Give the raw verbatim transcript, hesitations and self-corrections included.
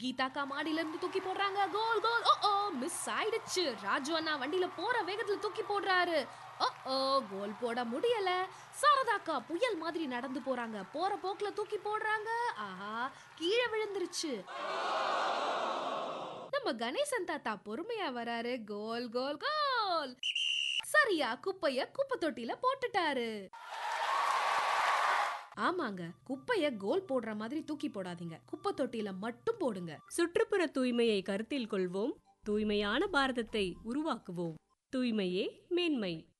கீதாக்கா மாடியில இருந்து தூக்கி போடுறாங்க. கோல் கோல். ஓ ஓ மிஸ் ஆயிடுச்சு. ராஜு அண்ணா வண்டியில போற வேகத்துல தூக்கி போடுறாரு. ஓ ஓ கோல் போட முடியல. சாரதாக்கா புயல் மாதிரி நடந்து போறாங்க. போற போக்குல தூக்கி போடுறாங்க. ஆஹா கீழே விழுந்துருச்சு. நம்ம கணேசன் தாத்தா பொறுமையா வராரு. கோல் கோல் கோல். சரியா குப்பைய குப்பை தொட்டில போட்டுட்டாரு. ஆமாங்க, குப்பைய கோல் போடுற மாதிரி தூக்கி போடாதீங்க. குப்பை தொட்டில மட்டும் போடுங்க. சுற்றுப்புற தூய்மையை கருத்தில் கொள்வோம். தூய்மையான பாரதத்தை உருவாக்குவோம். தூய்மையே மேன்மை.